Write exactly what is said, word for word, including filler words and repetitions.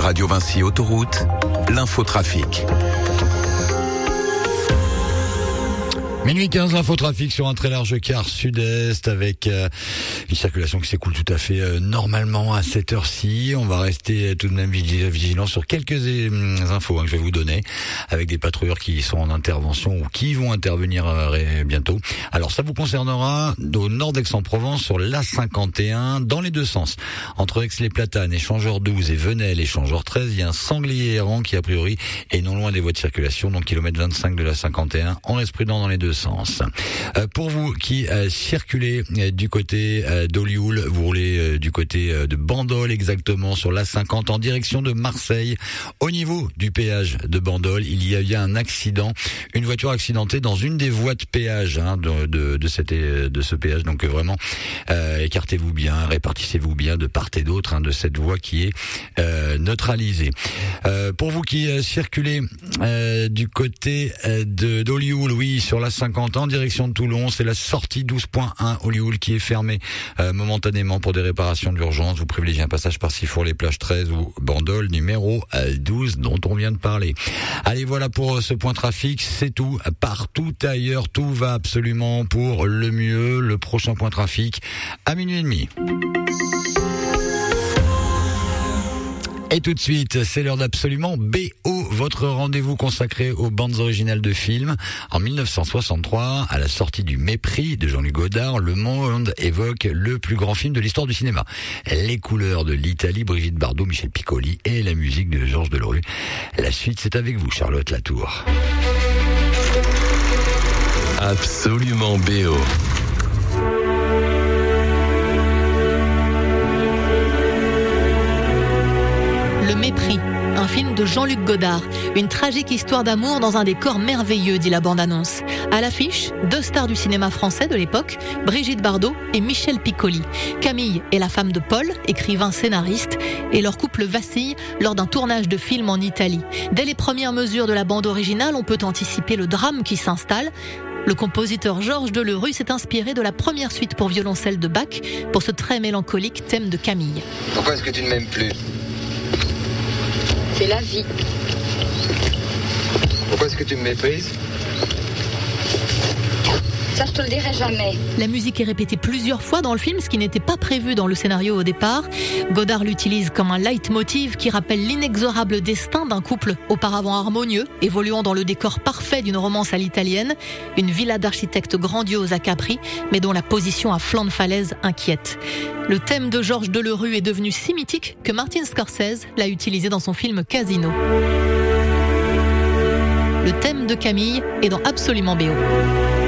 Radio Vinci Autoroute, l'infotrafic. Minuit quinze, l'infotrafic sur un très large quart sud-est avec euh, une circulation qui s'écoule tout à fait euh, normalement à cette heure-ci. On va rester euh, tout de même vigilant sur quelques euh, infos hein, que je vais vous donner avec des patrouilleurs qui sont en intervention ou qui vont intervenir euh, bientôt. Alors ça vous concernera au nord d'Aix-en-Provence sur l'A cinquante et un dans les deux sens. Entre Aix-les-Platanes, échangeur douze et Venelle, échangeur treize, il y a un sanglier errant qui a priori est non loin des voies de circulation, donc kilomètre vingt-cinq de l'A cinquante et un. On reste prudent dans les deux sens. Euh, pour vous qui euh, circulez euh, du côté euh, d'Olioul, vous roulez euh, du côté euh, de Bandol exactement sur l'A cinquante en direction de Marseille. Au niveau du péage de Bandol, il y a eu un accident, une voiture accidentée dans une des voies de péage hein, de, de, de, cette, de ce péage. Donc euh, vraiment, euh, écartez-vous bien, répartissez-vous bien de part et d'autre hein, de cette voie qui est euh, neutralisée. Euh, pour vous qui euh, circulez euh, du côté euh, de d'Olioul, oui, sur la cinquante en direction de Toulon, c'est la sortie douze point un Olioul qui est fermée euh, momentanément pour des réparations d'urgence. Vous privilégiez un passage par Sifour, les plages treize ou Bandol numéro douze dont on vient de parler. Allez, voilà pour ce point trafic, c'est tout. Partout ailleurs, tout va absolument pour le mieux. Le prochain point trafic à minuit et demi. Et tout de suite, c'est l'heure d'Absolument B O, votre rendez-vous consacré aux bandes originales de films. En mille neuf cent soixante-trois, à la sortie du Mépris de Jean-Luc Godard, le monde évoque le plus grand film de l'histoire du cinéma. Les couleurs de l'Italie, Brigitte Bardot, Michel Piccoli et la musique de Georges Delerue. La suite, c'est avec vous, Charlotte Latour. Absolument B O. Le Mépris, un film de Jean-Luc Godard. Une tragique histoire d'amour dans un décor merveilleux, dit la bande-annonce. À l'affiche, deux stars du cinéma français de l'époque, Brigitte Bardot et Michel Piccoli. Camille est la femme de Paul, écrivain scénariste, et leur couple vacille lors d'un tournage de film en Italie. Dès les premières mesures de la bande originale, on peut anticiper le drame qui s'installe. Le compositeur Georges Delerue s'est inspiré de la première suite pour violoncelle de Bach pour ce très mélancolique thème de Camille. Pourquoi est-ce que tu ne m'aimes plus ? C'est la vie. Pourquoi est-ce que tu me méprises ? Ça, je te le dirai jamais. La musique est répétée plusieurs fois dans le film, ce qui n'était pas prévu dans le scénario au départ. Godard l'utilise comme un leitmotiv qui rappelle l'inexorable destin d'un couple auparavant harmonieux, évoluant dans le décor parfait d'une romance à l'italienne, une villa d'architecte grandiose à Capri, mais dont la position à flanc de falaise inquiète. Le thème de Georges Delerue est devenu si mythique que Martin Scorsese l'a utilisé dans son film Casino. Le thème de Camille est dans Absolument B O.